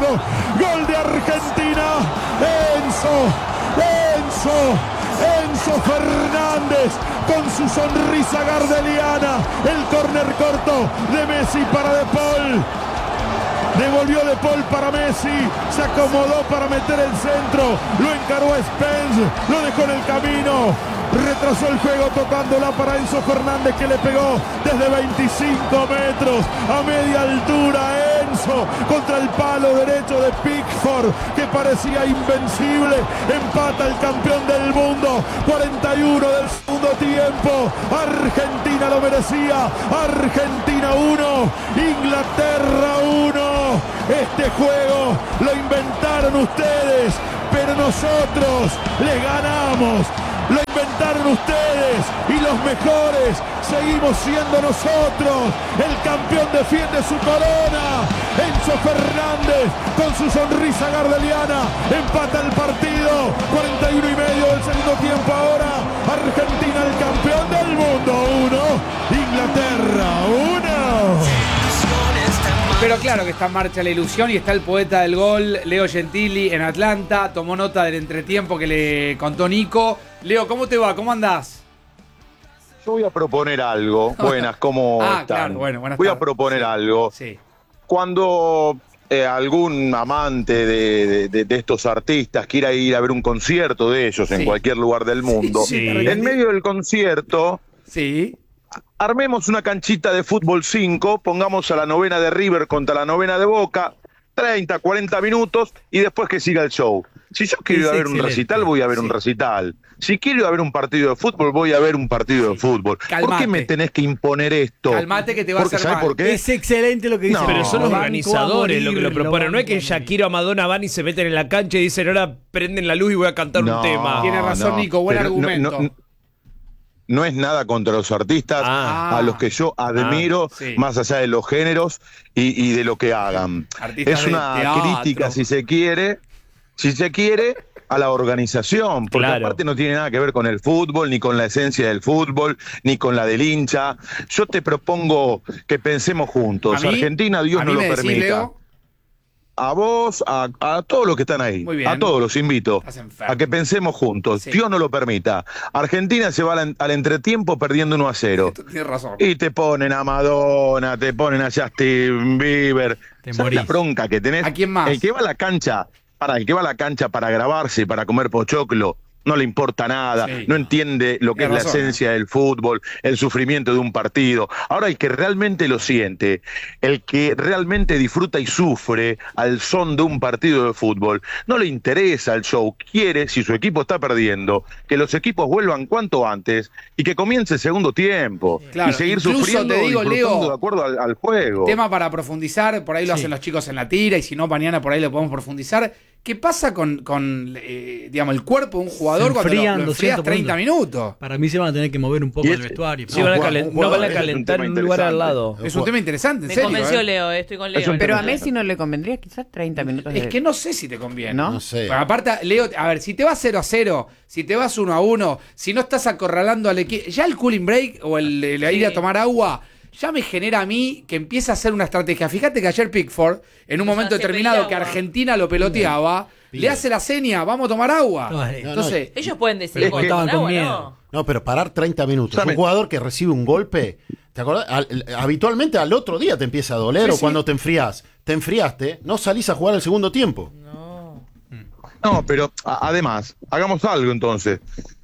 Gol de Argentina. Enzo Fernández con su sonrisa gardeliana. El córner corto de Messi para De Paul. Devolvió De Paul para Messi. Se acomodó para meter el centro. Lo encaró a Spence. Lo dejó en el camino. Retrasó el juego tocándola para Enzo Fernández, que le pegó desde 25 metros a media altura. Enzo contra el palo derecho de Pickford, que parecía invencible. Empata el campeón del mundo. 41 del segundo tiempo. Argentina lo merecía. Argentina 1, Inglaterra 1. Este juego lo inventaron ustedes, pero nosotros les ganamos. Lo inventaron ustedes y los mejores seguimos siendo nosotros. El campeón defiende su corona. Enzo Fernández con su sonrisa gardeliana empata el partido. 41 y medio del segundo tiempo ahora. Argentina el campeón del mundo 1, Inglaterra 1. Pero claro que está en marcha la ilusión y está el poeta del gol, Leo Gentili, en Atlanta. Tomó nota del entretiempo que le contó Nico. Leo, ¿cómo te va? ¿Cómo andás? Yo voy a proponer algo. Buenas, ¿cómo están? Claro, bueno, buenas voy tardes. a proponer algo. Sí. Cuando algún amante de estos artistas quiera ir a ver un concierto de ellos en cualquier lugar del mundo, en medio del concierto... armemos una canchita de fútbol 5, pongamos a la novena de River contra la novena de Boca, 30, 40 minutos y después que siga el show. Si yo quiero ir a ver un recital, voy a ver un recital. Si quiero ir a ver un partido de fútbol, voy a ver un partido de fútbol. Calmate. ¿Por qué me tenés que imponer esto? Calmate que te va a hacer mal. ¿Por qué? Es excelente lo que dice. No, pero son los banco organizadores lo que lo proponen. No es que Shakira o Madonna van y se meten en la cancha y dicen ahora prenden la luz y voy a cantar un tema. Tiene razón, Nico, buen argumento. No es nada contra los artistas, a los que yo admiro, más allá de los géneros y de lo que hagan. Artistas es una crítica, si se quiere, a la organización, porque aparte no tiene nada que ver con el fútbol, ni con la esencia del fútbol, ni con la del hincha. Yo te propongo que pensemos juntos. Argentina, Dios no lo permita. Leo, a vos, a todos los que están ahí, a todos los invito a que pensemos juntos. Dios no lo permita. Argentina se va al entretiempo perdiendo 1-0. Tienes razón. Y te ponen a Madonna, te ponen a Justin Bieber. ¿Sabes la bronca que tenés? ¿A quién más? El que va a la cancha para grabarse, para comer pochoclo, no le importa nada, no entiende lo que es la esencia del fútbol, el sufrimiento de un partido. Ahora el que realmente lo siente, el que realmente disfruta y sufre al son de un partido de fútbol, no le interesa el show, quiere, si su equipo está perdiendo, que los equipos vuelvan cuanto antes y que comience el segundo tiempo y seguir sufriendo te digo, y Leo, de acuerdo al juego. Tema para profundizar, por ahí lo hacen los chicos en la tira y si no mañana por ahí lo podemos profundizar. ¿Qué pasa con digamos, el cuerpo de un jugador cuando lo enfrías 30 minutos? Para mí se van a tener que mover un poco el vestuario. Sí, van a calentar en un lugar al lado. Es un tema interesante, en Me serio. convenció Leo, estoy con Leo. Pero a Messi no le convendría quizás 30 minutos. Es que no sé si te conviene. ¿No? sé. Pero aparte, Leo, a ver, si te vas 0-0, si te vas 1-1, si no estás acorralando al equipo, ya el cooling break o el ir a tomar agua, ya me genera a mí que empieza a hacer una estrategia. Fíjate que ayer Pickford, en un momento determinado que Argentina lo peloteaba, le hace la seña, vamos a tomar agua. Entonces, ellos pueden decidir que estaban con miedo. ¿no? No, pero parar 30 minutos. Un jugador que recibe un golpe, ¿te acordás? Habitualmente al otro día te empieza a doler o cuando te enfrías. Te enfriaste, no salís a jugar el segundo tiempo. No, pero además, hagamos algo entonces.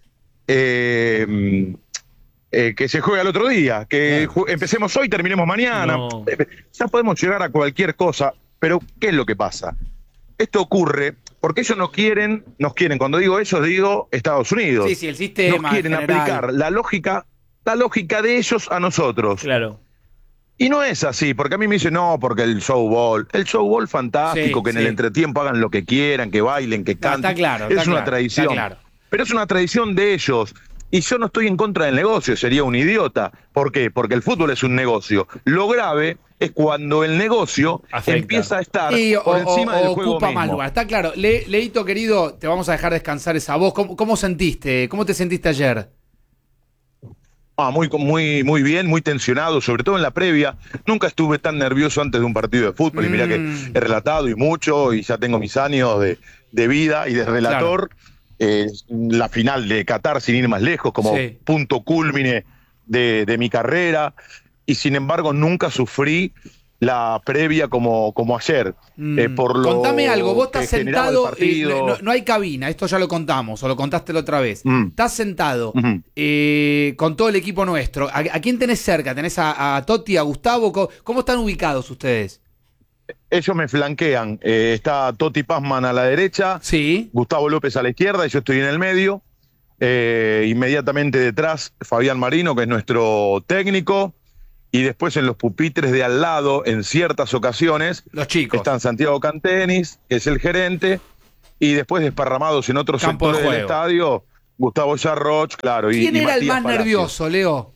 Que se juegue al otro día, que empecemos hoy y terminemos mañana. No. Ya podemos llegar a cualquier cosa, pero ¿qué es lo que pasa? Esto ocurre porque ellos nos quieren, cuando digo ellos, digo Estados Unidos. sí, el sistema nos quieren aplicar la lógica de ellos a nosotros. Claro. Y no es así, porque a mí me dicen, no, porque el showball fantástico, que en el entretiempo hagan lo que quieran, que bailen, que canten. Está claro. Es una tradición. Pero es una tradición de ellos. Y yo no estoy en contra del negocio, sería un idiota. ¿Por qué? Porque el fútbol es un negocio. Lo grave es cuando el negocio empieza a estar por encima del juego ocupa mismo. más lugar. Está claro. Leito, querido, te vamos a dejar descansar esa voz. ¿Cómo te sentiste ayer? Muy bien, muy tensionado, sobre todo en la previa. Nunca estuve tan nervioso antes de un partido de fútbol. Y mirá que he relatado y mucho, y ya tengo mis años de vida y de relator. Claro. La final de Qatar, sin ir más lejos, como punto cúlmine de mi carrera. Y sin embargo, nunca sufrí la previa como ayer. Contame algo, vos estás sentado, no hay cabina, esto ya lo contamos, o lo contaste la otra vez. Estás sentado con todo el equipo nuestro. ¿A quién tenés cerca? ¿Tenés a Totti, a Gustavo? ¿Cómo están ubicados ustedes? Ellos me flanquean. Está Totti Pazman a la derecha, Gustavo López a la izquierda y yo estoy en el medio. Inmediatamente detrás, Fabián Marino, que es nuestro técnico. Y después en los pupitres de al lado, en ciertas ocasiones, los chicos. Están Santiago Cantenis, que es el gerente, y después desparramados en otros sectores del estadio, Gustavo Yarroch, claro. ¿Quién era Matías el más Palacios. nervioso, Leo?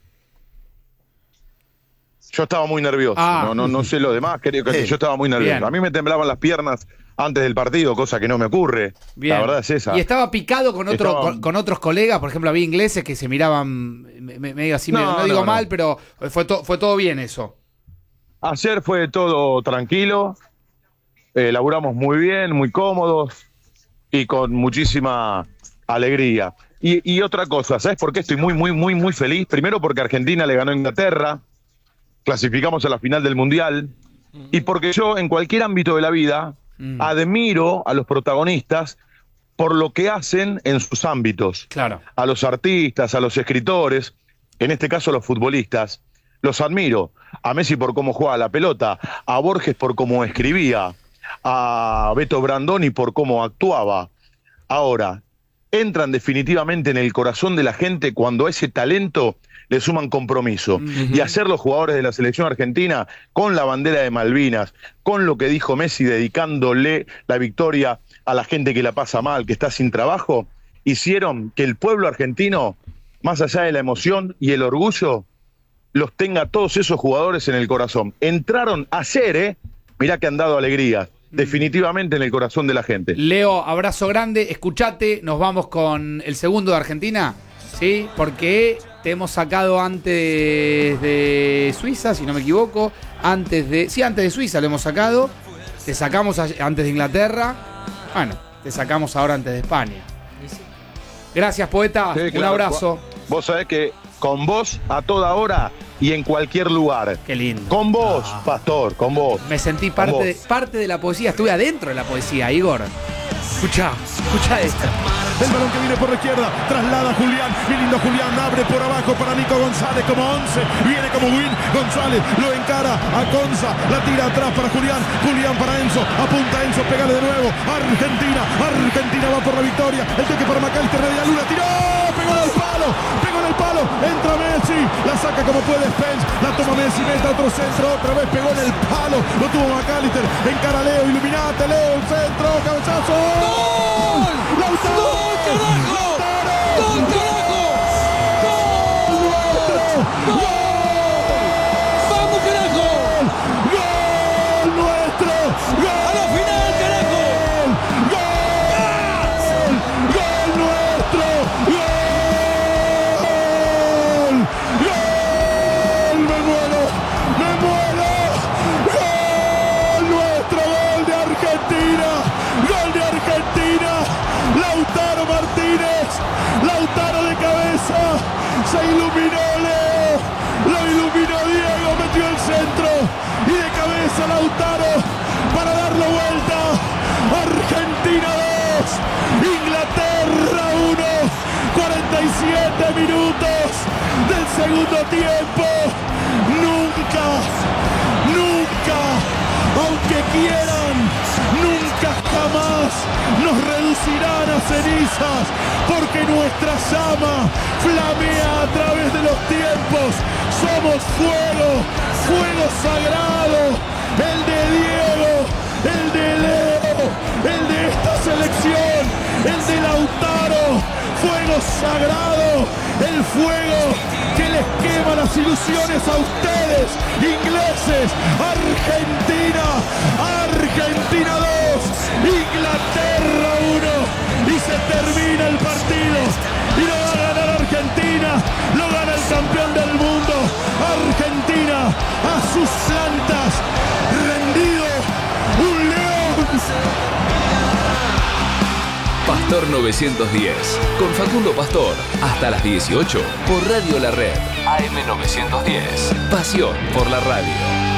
Yo estaba muy nervioso, no sé lo demás, creo que yo estaba muy nervioso. Bien. A mí me temblaban las piernas antes del partido, cosa que no me ocurre. Bien. La verdad es esa. ¿Y estaba picado con otros colegas? Por ejemplo, había ingleses que se miraban medio así, no digo mal, pero fue todo bien eso. Ayer fue todo tranquilo, laburamos muy bien, muy cómodos y con muchísima alegría. Y otra cosa, ¿sabes por qué estoy muy feliz? Primero porque Argentina le ganó a Inglaterra, clasificamos a la final del Mundial, y porque yo en cualquier ámbito de la vida admiro a los protagonistas por lo que hacen en sus ámbitos. Claro. A los artistas, a los escritores, en este caso a los futbolistas, los admiro. A Messi por cómo jugaba la pelota, a Borges por cómo escribía, a Beto Brandoni por cómo actuaba. Ahora, entran definitivamente en el corazón de la gente cuando a ese talento le suman compromiso. Y hacer los jugadores de la selección argentina con la bandera de Malvinas, con lo que dijo Messi, dedicándole la victoria a la gente que la pasa mal, que está sin trabajo, hicieron que el pueblo argentino, más allá de la emoción y el orgullo, los tenga todos esos jugadores en el corazón. Entraron ayer, mirá que han dado alegría, definitivamente en el corazón de la gente. Leo, abrazo grande, escuchate, nos vamos con el segundo de Argentina, ¿sí? Porque te hemos sacado antes de Suiza, si no me equivoco, antes de Suiza lo hemos sacado, te sacamos antes de Inglaterra, bueno, te sacamos ahora antes de España. Gracias, poeta, sí, claro. Un abrazo. Vos sabés que con vos a toda hora y en cualquier lugar. Qué lindo. Con vos, Pastor, con vos. Me sentí parte de la poesía, estuve adentro de la poesía, Igor. Escucha esto. El balón que viene por la izquierda, traslada a Julián, mi lindo Julián, abre por abajo para Nico González como 11, viene como Win, González lo encara a Conza, la tira atrás para Julián para Enzo, apunta Enzo, pégale de nuevo, Argentina va por la victoria, el toque para McAllister de la Luna, tiró, pegó en el palo, entra Messi, la saca como puede Spence, la toma Messi, mete otro centro, otra vez pegó en el palo, lo tuvo McAllister, encara Leo, iluminate Leo, el centro, cabezazo, ¡gol! ¡Lautaro! ¡Carajo! ¡Gol, carajo! ¡Gol! ¡Vamos, carajo! ¡Gol nuestro! ¡Gol! ¡A la final, carajo! ¡Gol! ¡Gol nuestro! ¡Gol! ¡Gol! ¡Me muero! ¡Gol nuestro! ¡Gol de Argentina! ¡Gol de Argentina! Lautaro Martínez, Lautaro de cabeza, se iluminó Leo, lo iluminó Diego, metió el centro y de cabeza Lautaro para darlo vuelta. Argentina 2, Inglaterra 1, 47 minutos del segundo tiempo. Nunca, aunque quieran, nunca jamás nos reducirán a cenizas, porque nuestra llama flamea a través de los tiempos. Somos fuego sagrado, el de Diego, el de Leo, el de esta selección, el de Lautaro, fuego sagrado, el fuego que les quema las ilusiones a ustedes, ingleses. Argentina 2, Inglaterra 1, y se termina el partido, y lo va a ganar Argentina, lo gana el campeón. Pastor 910. Con Facundo Pastor. Hasta las 18 por Radio La Red. AM 910. Pasión por la radio.